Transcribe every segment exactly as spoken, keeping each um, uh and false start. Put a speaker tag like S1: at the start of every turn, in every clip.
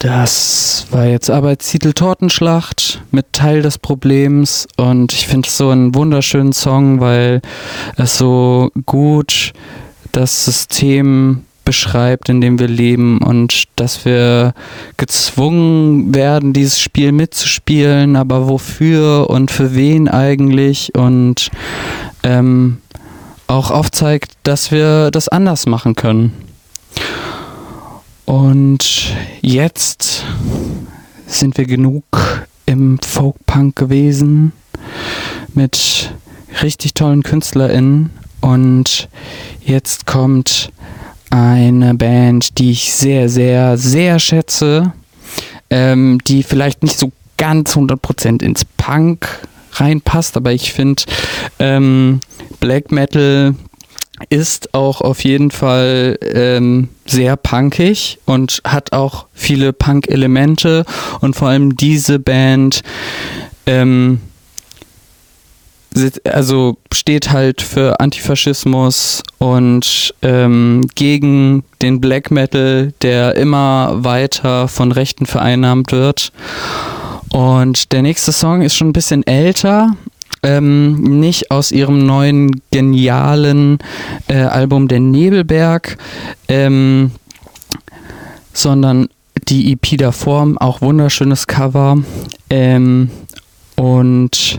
S1: Das war jetzt Arbeitstitel Tortenschlacht mit Teil des Problems und ich finde es so einen wunderschönen Song, weil es so gut das System beschreibt, in dem wir leben und dass wir gezwungen werden, dieses Spiel mitzuspielen, aber wofür und für wen eigentlich und ähm, auch aufzeigt, dass wir das anders machen können. Und jetzt sind wir genug im Folk-Punk gewesen mit richtig tollen KünstlerInnen und jetzt kommt eine Band, die ich sehr, sehr, sehr schätze, ähm, die vielleicht nicht so ganz hundert Prozent ins Punk reinpasst, aber ich finde ähm, Black Metal ist auch auf jeden Fall ähm, sehr punkig und hat auch viele Punk-Elemente und vor allem diese Band ähm, also steht halt für Antifaschismus und ähm, gegen den Black Metal, der immer weiter von Rechten vereinnahmt wird. Und der nächste Song ist schon ein bisschen älter, ähm, nicht aus ihrem neuen genialen äh, Album Der Nebelberg, ähm, sondern die E P davor, auch wunderschönes Cover. Ähm, und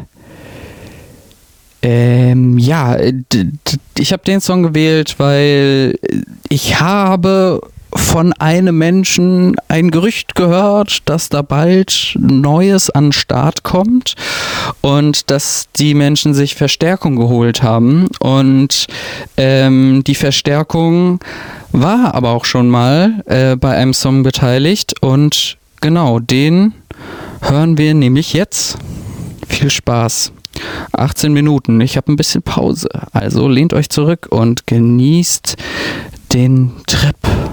S1: Ähm, ja, d- d- ich habe den Song gewählt, weil ich habe von einem Menschen ein Gerücht gehört, dass da bald Neues an den Start kommt und dass die Menschen sich Verstärkung geholt haben und ähm, die Verstärkung war aber auch schon mal äh, bei einem Song beteiligt und genau, den hören wir nämlich jetzt. Viel Spaß. achtzehn Minuten, ich habe ein bisschen Pause, also lehnt euch zurück und genießt den Trip.